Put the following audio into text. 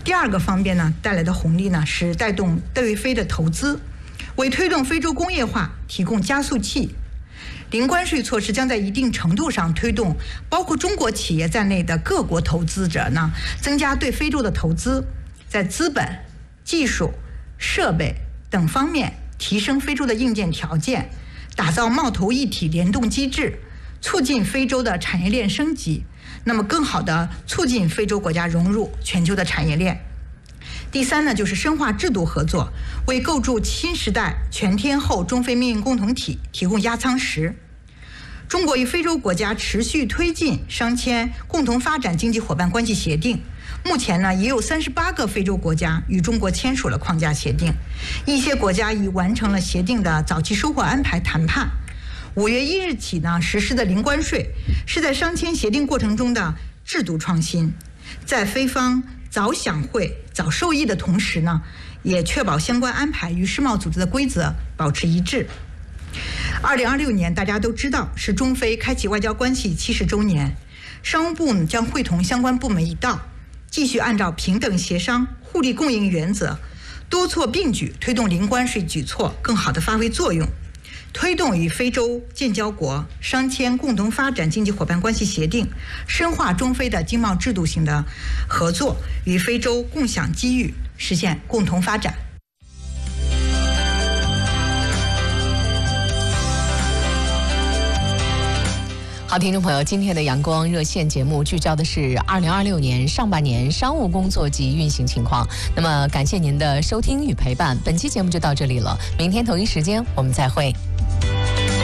第二个方面呢，带来的红利呢是带动对非的投资，为推动非洲工业化提供加速器。零关税措施将在一定程度上推动包括中国企业在内的各国投资者呢增加对非洲的投资，在资本、技术、设备等方面提升非洲的硬件条件，打造贸投一体联动机制，促进非洲的产业链升级，那么更好地促进非洲国家融入全球的产业链。第三呢，就是深化制度合作，为构筑新时代全天候中非命运共同体提供压舱石。中国与非洲国家持续推进商签共同发展经济伙伴关系协定，目前呢也有38个非洲国家与中国签署了框架协定，一些国家已完成了协定的早期收获安排谈判。5月1日起呢实施的零关税是在商签协定过程中的制度创新，在非方早享惠、早受益的同时呢，也确保相关安排与世贸组织的规则保持一致。2026年大家都知道是中非开启外交关系70周年，商务部将会同相关部门一道，继续按照平等协商、互利共赢原则，多措并举推动零关税举措更好地发挥作用，推动与非洲建交国商签共同发展经济伙伴关系协定，深化中非的经贸制度性的合作，与非洲共享机遇，实现共同发展。 好，听众朋友，今天的阳光热线节目聚焦的是2026年上半年商务工作及运行情况。那么感谢您的收听与陪伴，本期节目就到这里了，明天同一时间我们再会。